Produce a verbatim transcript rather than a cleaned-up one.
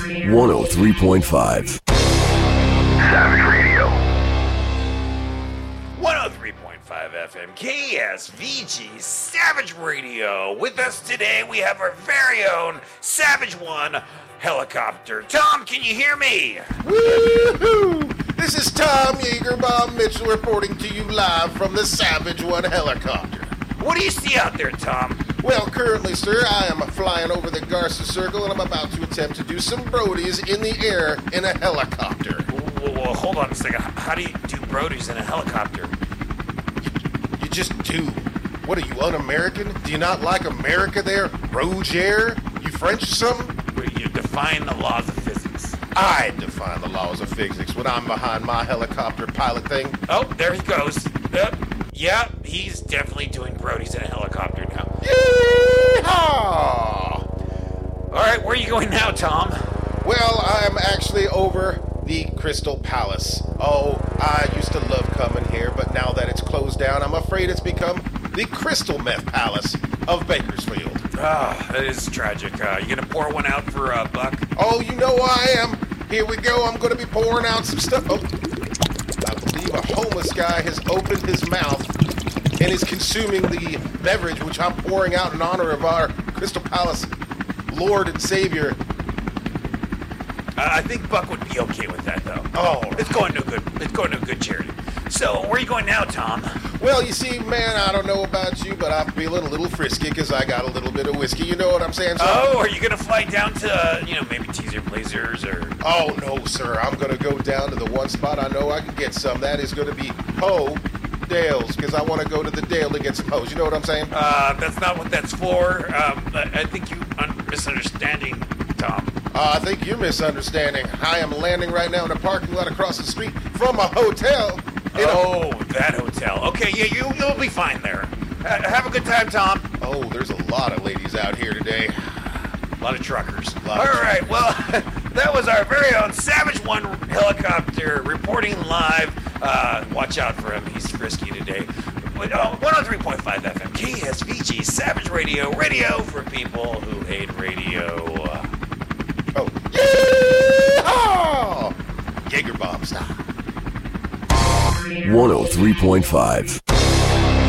one oh three point five. Savage Radio. one oh three point five F M K S V G Savage Radio. With us today, we have our very own Savage One helicopter. Tom, can you hear me? Woo-hoo! This is Tom Yeager-Bob Mitchell reporting to you live from the Savage One helicopter. What do you see out there, Tom? Well, currently, sir, I am flying over the Garza Circle, and I'm about to attempt to do some brodies in the air in a helicopter. Whoa, whoa, hold on a second. How do you do brodies in a helicopter? You just do. What are you, un-American? Do you not like America there? Roger? You French or something? You define the laws of physics. I define the laws of physics when I'm behind my helicopter pilot thing. Oh, there he goes. Yep. Yeah, he's definitely doing brodies in a helicopter now. Yeehaw! All right, where are you going now, Tom? Well, I'm actually over the Crystal Palace. Oh, I used to love coming here, but now that it's closed down, I'm afraid it's become the Crystal Meth Palace of Bakersfield. Ah, that is tragic. Uh, you gonna pour one out for uh, Buck? Oh, you know I am. Here we go. I'm going to be pouring out some stuff. Oh, I believe a homeless guy has opened his mouth and is consuming the beverage which I'm pouring out in honor of our Crystal Palace Lord and Savior. Uh, I think Buck would be okay with that, though. Oh, It's going to a good. It's going to a good charity. So, where are you going now, Tom? well, you see, man, I don't know about you, but I'm feeling a little frisky because I got a little bit of whiskey. You know what I'm saying, sir? Oh, are you gonna fly down to, uh, you know, maybe Teaser Blazers or? Oh, no, sir. I'm going to go down to the one spot I know I can get some. That is going to be Ho Dale's, because I want to go to the Dale to get some hoes. You know what I'm saying? Uh, that's not what that's for. Um, I I think you are misunderstanding, Tom. Uh, I think you're misunderstanding. I am landing right now in a parking lot across the street from a hotel. in a- Oh, that hotel. Okay, yeah, you you'll be fine there. Uh, have a good time, Tom. oh, there's a lot of ladies out here today. A lot of truckers. Lot All of right, well, that was our very own Savage One helicopter reporting live. Uh, watch out for him. He's frisky today. But, uh, one oh three point five F M, K S V G, Savage Radio, radio for people who hate radio. Oh, yeehaw! Jaeger bomb style. one oh three point five.